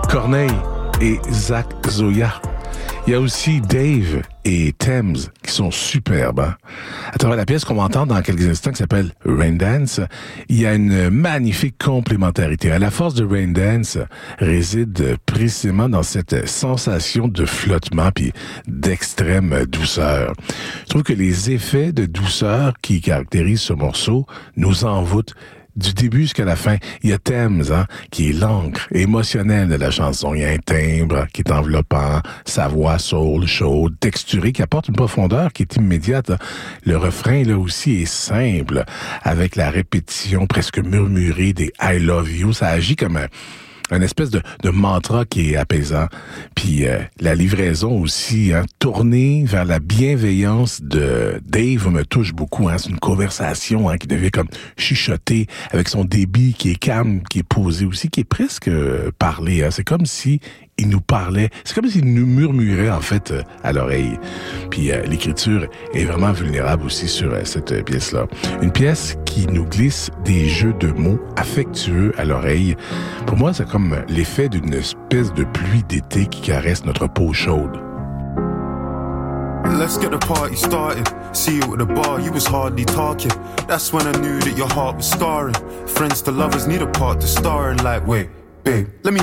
Corneille et Zach Zoya. Il y a aussi Dave et Thames qui sont superbes. Hein? À travers la pièce qu'on va entendre dans quelques instants qui s'appelle Rain Dance, il y a une magnifique complémentarité. La force de Rain Dance réside précisément dans cette sensation de flottement puis d'extrême douceur. Je trouve que les effets de douceur qui caractérisent ce morceau nous envoûtent du début jusqu'à la fin. Il y a Thames, hein, qui est l'encre émotionnelle de la chanson. Il y a un timbre qui est enveloppant, sa voix soul, chaude, texturée, qui apporte une profondeur qui est immédiate. Hein. Le refrain, là aussi, est simple, avec la répétition presque murmurée des « I love you ». Ça agit comme un espèce de mantra qui est apaisant. Puis la livraison aussi, hein, tournée vers la bienveillance de Dave me touche beaucoup. Hein. C'est une conversation qui devient comme chuchotée, avec son débit qui est calme, qui est posé aussi, qui est presque parlé. Hein. C'est comme si il nous parlait. C'est comme s'il nous murmurait, en fait, à l'oreille. Puis l'écriture est vraiment vulnérable aussi sur cette pièce-là. Une pièce qui nous glisse des jeux de mots affectueux à l'oreille. Pour moi, c'est comme l'effet d'une espèce de pluie d'été qui caresse notre peau chaude. Let's get the party started. See you at the bar, you was hardly talking. That's when I knew that your heart was scarring. Friends to lovers need a part to star in. Like, wait, babe, let me